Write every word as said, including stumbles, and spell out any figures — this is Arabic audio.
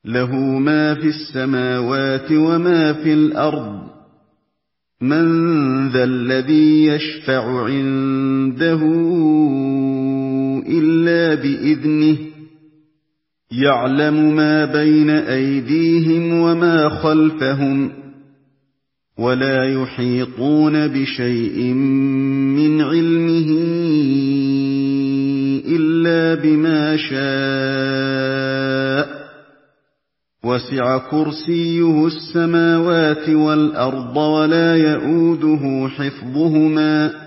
لَهُ مَا فِي السَّمَاوَاتِ وَمَا فِي الْأَرْضِ ۗ مَن ذَا الَّذِي يَشْفَعُ عِندَهُ إِلَّا بِإِذْنِهِ ۚ يَعْلَمُ مَا بَيْنَ أَيْدِيهِمْ وَمَا خَلْفَهُمْ ۖ وَلَا يُحِيطُونَ بِشَيْءٍ مِّنْ عِلْمِهِ إِلَّا بِمَا شَاءَ ۚ وَسِعَ كُرْسِيُّهُ السَّمَاوَاتِ وَالْأَرْضَ وَلَا يَئُودُهُ حِفْظُهُمَا